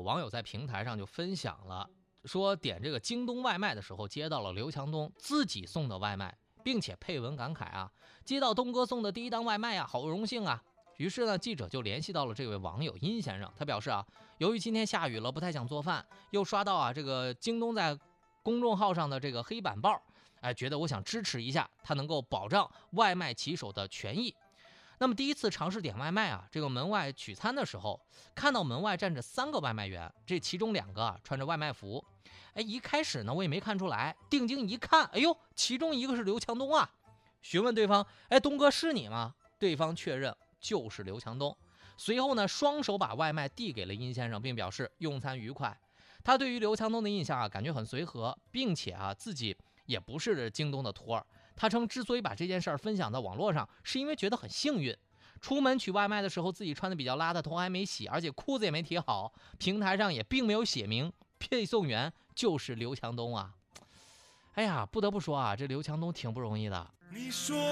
网友在平台上就分享了，说点这个京东外卖的时候接到了刘强东自己送的外卖，并且配文感慨啊，接到东哥送的第一单外卖啊，好荣幸啊。于是呢，记者就联系到了这位网友殷先生，他表示啊，由于今天下雨了，不太想做饭，又刷到啊这个京东在公众号上的这个黑板报，觉得我想支持一下，他能够保障外卖骑手的权益。那么第一次尝试点外卖啊，这个门外取餐的时候，看到门外站着3个外卖员，这其中2个穿着外卖服。一开始呢我也没看出来，定睛一看，哎呦，其中一个是刘强东啊。询问对方，东哥是你吗？对方确认就是刘强东。随后呢，双手把外卖递给了殷先生，并表示用餐愉快。他对于刘强东的印象感觉很随和，并且自己也不是京东的托儿。他称之所以把这件事分享到网络上，是因为觉得很幸运。出门取外卖的时候，自己穿的比较邋遢，头还没洗，而且裤子也没提好，平台上也并没有写明配送员就是刘强东啊。不得不说啊，这刘强东挺不容易的。你说